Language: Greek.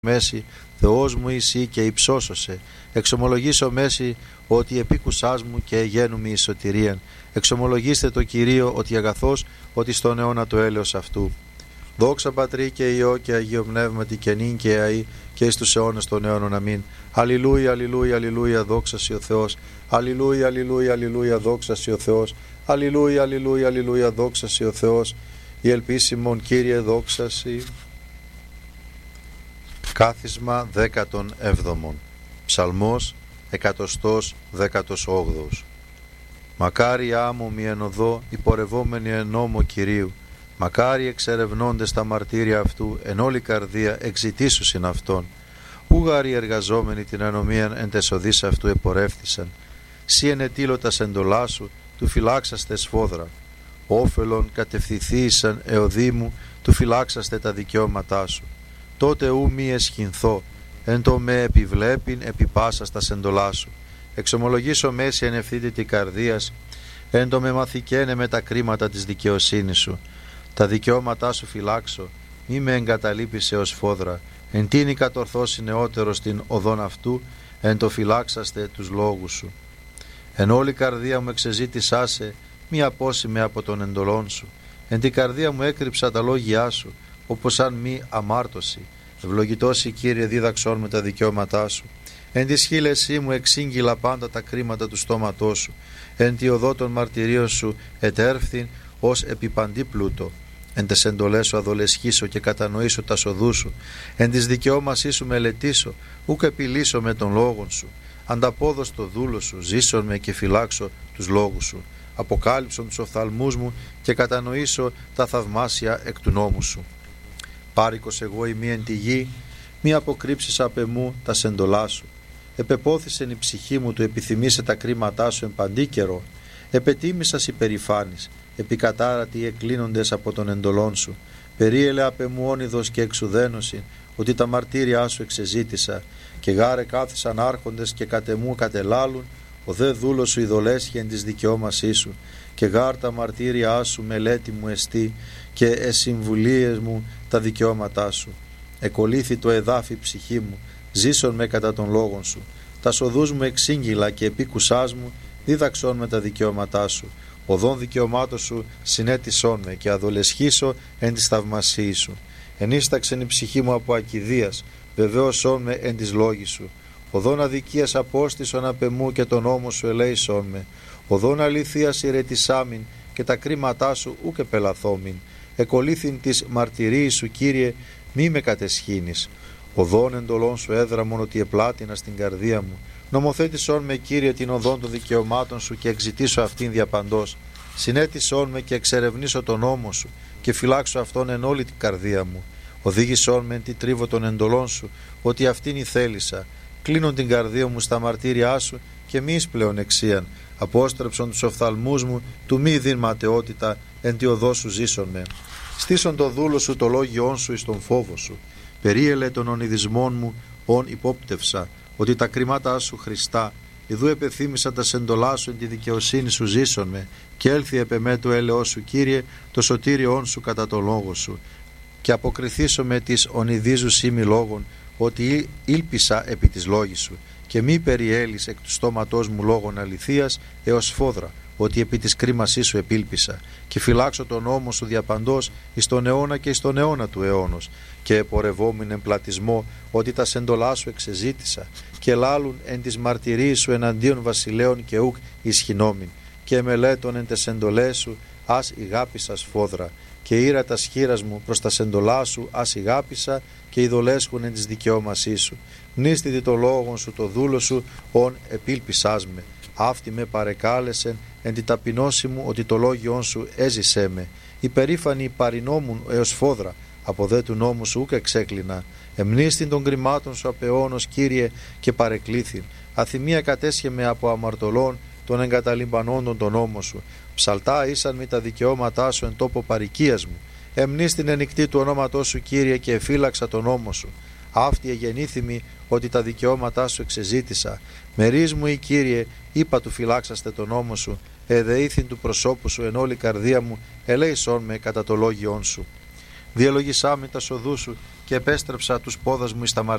μέση, Θεός μου εσύ και υψώσωσε. Εξομολογήσω μέση ότι επίκουσάς μου και γέννου εις σωτηρίαν. Εξομολογήστε το Κυρίο ότι αγαθός, ότι στον αιώνα το έλεος αυτού. Δόξα Πατρί και Υιό και Αγίο Πνεύματι και νυν και αεί και εις τους αιώνας των αιώνων. Αμήν. Αλληλούια, αλληλούια, αλληλούια, δόξα σοι ο Θεός. Αλληλούια, αλληλούια, αλληλούια, δόξα σοι ο Θεός. Αλληλούια, αλληλούια, αλληλούια, δόξα σοι ο Θεός. Η ελπίσιμον Κύριε, δόξα σοι. Κάθισμα 17. Ψαλμός 118. Μακάρι άμμομοι εν οδό, υπορευόμενοι εν νόμο Κυρίου. Μακάρι εξερευνώντες τα μαρτύρια αυτού, εν όλη καρδία εξητήσουσιν αυτόν. Ούγαροι εργαζόμενοι την ανομίαν εν τεσοδείς αυτού επορεύθησαν. Σύ ενετήλωτας εντολά σου, του φυλάξαστε σφόδρα. Όφελον κατευθυνθήσαν εωδή μου, του φυλάξαστε τα δικαιώματά σου. Τότε ου μη εσχυνθώ, εν το με επιβλέπειν επί πάσας τας εντολά σου. Εξομολογήσω μέση εν ευθύτητη καρδίας, εν το με μαθηκένε με τα κρίματα της δικαιοσύνης σου. Τα δικαιώματά σου φυλάξω, μη με εγκαταλείπεις έως φόδρα. Εν τίνη κατορθώσει νεότερος την οδόν αυτού, εν το φυλάξαστε τους λόγους σου. Εν όλη καρδία μου εξεζήτησάσε, μη απόσημε από τον εντολών σου. Εν την καρδία μου έκρυψα τα λόγια σου, όπως αν μη αμάρτωση. Ευλογητός η Κύριε, δίδαξόν με τα δικαιώματά σου. Εν τη σχήλεσή μου εξήγηλα πάντα τα κρίματα του στόματός σου. Εν τη οδό των μαρτυρίων σου ετέρφθην ως επιπαντή πλούτο. Εν τες εντολές σου αδολεσχήσω και κατανοήσω τα σοδού σου. Εν της δικαιώμασή σου μελετήσω, ούκ επιλύσω με τον λόγον σου. Ανταπόδος το δούλο σου, ζήσον με και φυλάξω τους λόγους σου. Αποκάλυψον τους οφθαλμούς μου και κατανοήσω τα θαυμάσια εκ του νόμου σου. Πάρικος εγώ ημί εν τη γη, μη αποκρύψεις απ' εμού τα σεντολά σου. Επεπόθησεν η ψυχή μου του επιθυμήσε τα κρίματά σου εν παντή καιρό. Επετίμησας υπερηφάνης, επικατάρατοι εκκλίνοντες από τον εντολών σου. Περίελε απ' εμού όνειδος και εξουδένωση, ότι τα μαρτύρια σου εξεζήτησα, και γάρε κάθισαν άρχοντες και κατ' εμού κατελάλουν, ο δε δούλος σου ειδολέσχει εν της δικαιώμασή σου, και γάρ τα μαρτύρια σου μελέτη μου εστί, και εσυμβουλίες μου τα δικαιώματά σου. Εκολύθη το εδάφι ψυχή μου, ζήσον με κατά των λόγων σου. Τα σοδούς μου εξήγηλα και επίκουσάς μου, δίδαξον με τα δικαιώματά σου. Οδόν δικαιωμάτων σου συνέτησόν με και αδολεσχήσω εν της θαυμασίης σου. Ενίσταξεν η ψυχή μου από ακηδίας, βεβαίωσόν με εν της λόγης σου. Οδόν αδικίας απόστησον απ' εμού και τον νόμο σου ελέησόν με. Οδόν αληθείας ηρετησάμιν και τα κρίματά σου ούκ επελαθόμην. Εκολύθην της μαρτυρίης σου, Κύριε, μη με κατεσχύνεις. Οδόν εντολών σου έδραμον ότι επλάτινα στην καρδία μου. Νομοθέτησόν με, Κύριε, την οδόν των δικαιωμάτων σου και εξητήσω αυτήν διαπαντός. Συνέτησόν με και εξερευνήσω τον νόμο σου και φυλάξω αυτόν εν όλη την καρδία μου. Οδήγησόν με εν τη τρίβο των εντολών σου, ότι αυτήν η θέλησα. Κλείνον την καρδία μου στα μαρτύριά σου και μη εις πλεονεξίαν. Απόστρεψον τους οφθαλμούς μου, του μη δίν ματαιότητα, εν τη οδό σου ζήσον με. Στήσον το δούλο σου το λόγιόν σου εις τον φόβο σου. Περίελε των ονειδισμών μου, ον υπόπτευσα, ότι τα κρίματά σου Χριστά, ιδού επεθύμησα τα σεντολά σου εν τη δικαιοσύνη σου ζήσον με, και έλθει επ' εμέ το έλεος σου, Κύριε, το σωτήριόν σου κατά το λόγο σου. Και αποκριθήσω με τις ονειδίζους ήμι λόγων, ότι ήλπισα επί της λόγης σου, και μη περιέλεις εκ του στόματός μου λόγων αληθείας έως φόδρα, ότι επί της κρίμασής σου επήλπισα, και φυλάξω τον νόμο σου διαπαντός εις τον αιώνα και εις τον αιώνα του αιώνος, και επορευόμην εν πλατισμό, ότι τα σεντολά σου εξεζήτησα, και λάλουν εν της μαρτυρίης σου εναντίον βασιλέων και ούκ ισχυνόμην, και μελέτων εν τες εντολές σου ας ηγάπησα σφόδρα, και ήρα τα σχήρας μου προς τα σεντολά σου ας ηγάπησα, και ειδολέσχουν εν της δικαιώμασής σου. Μνήστητη το λόγον σου το δούλο σου, ον επήλπισάς με. Αυτή με παρεκάλεσεν εν τη ταπεινώση μου, ότι το λόγιόν σου έζησέ με. Υπερήφανοι παρινόμουν έως φόδρα, από δε του νόμου σου ούκ εξέκλεινα. Εμνήστην των κρυμάτων σου απεώνος, Κύριε, και παρεκλήθην. Αθυμία κατέσχε με από αμαρτωλών των εγκαταλειμπανόντων τον νόμο σου. Ψαλτά ήσαν με τα δικαιώματά σου εν τόπο παροικίας μου. Εμνήστην ενικτή του ονόματός σου, Κύριε, και εφύλαξα τον νόμο σου. Αυτή εγεννήθημη, ότι τα δικαιώματά σου εξεζήτησα. Μερίς μου, Κύριε, είπα του φυλάξαστε τον νόμο σου. Εδεήθην του προσώπου σου εν όλη καρδία μου, ελέησόν με κατά το λόγιόν σου. Διαλογισά με τα σοδού σου και επέστρεψα τους πόδας μου εις τα